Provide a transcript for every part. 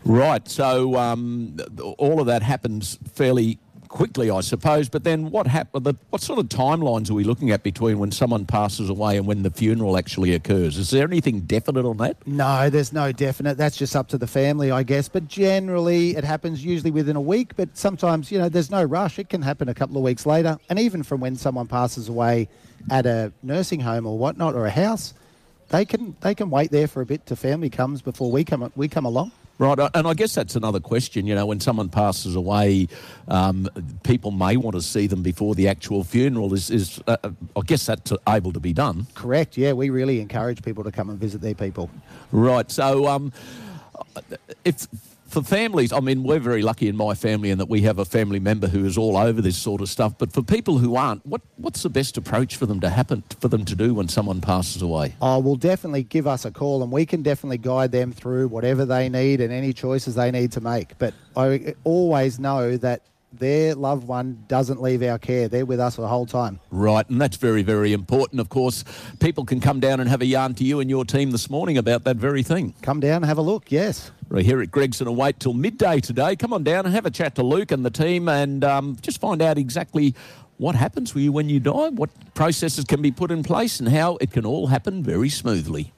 Right, so all of that happens fairly quickly, I suppose, but then what sort of timelines are we looking at between when someone passes away and when the funeral actually occurs? Is there anything definite on that? No, there's no definite. That's just up to the family, I guess. But generally, it happens usually within a week, but sometimes, there's no rush. It can happen a couple of weeks later. And even from when someone passes away at a nursing home or whatnot, or a house, they can wait there for a bit till family comes before we come along. Right, and I guess that's another question, when someone passes away, people may want to see them before the actual funeral. I guess that's able to be done. Correct, yeah, we really encourage people to come and visit their people. Right, so for families, we're very lucky in my family in that we have a family member who is all over this sort of stuff, but for people who aren't, what's the best approach for them to do when someone passes away? Oh, well, definitely give us a call and we can definitely guide them through whatever they need and any choices they need to make. But I always know that their loved one doesn't leave our care. They're with us the whole time. Right, and that's very, very important. Of course, people can come down and have a yarn to you and your team this morning about that very thing. Come down and have a look, yes. We're here at Gregson and wait till midday today. Come on down and have a chat to Luke and the team and just find out exactly what happens with you when you die, what processes can be put in place and how it can all happen very smoothly.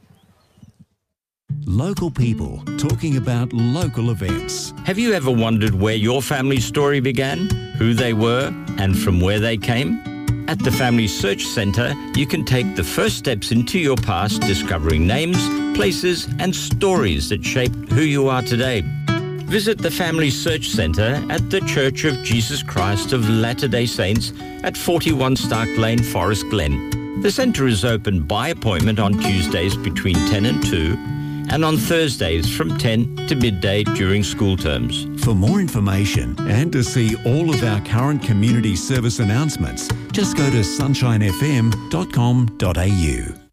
Local people talking about local events. Have you ever wondered where your family story began, who they were, and from where they came? At the Family Search Centre, you can take the first steps into your past, discovering names, places, and stories that shaped who you are today. Visit the Family Search Centre at the Church of Jesus Christ of Latter-day Saints at 41 Stark Lane, Forest Glen. The centre is open by appointment on Tuesdays between 10 and 2, and on Thursdays from 10 to midday during school terms. For more information and to see all of our current community service announcements, just go to sunshinefm.com.au.